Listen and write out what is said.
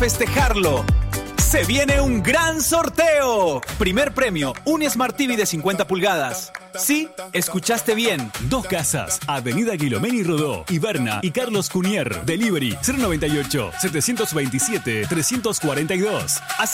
festejarlo. ¡Se viene un gran sorteo! Primer premio, un Smart TV de 50 pulgadas. Sí, escuchaste bien. 2 casas, Avenida Guilomeni Rodó, Iberna y Carlos Cunier. Delivery 098 727 342.